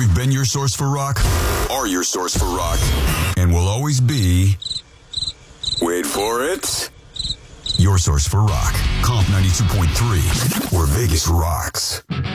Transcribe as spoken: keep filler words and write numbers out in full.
We've been your source for rock, are your source for rock, and will always be, wait for it, your source for rock. Comp ninety-two point three, where Vegas rocks.